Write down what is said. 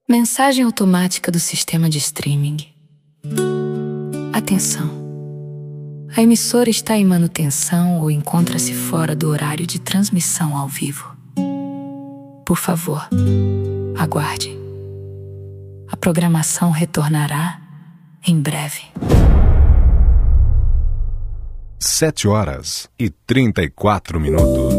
Mensagem automática do sistema de streaming. Atenção! A emissora está em manutenção ou encontra-se fora do horário de transmissão ao vivo. Por favor, aguarde. A programação retornará em breve. 7h34.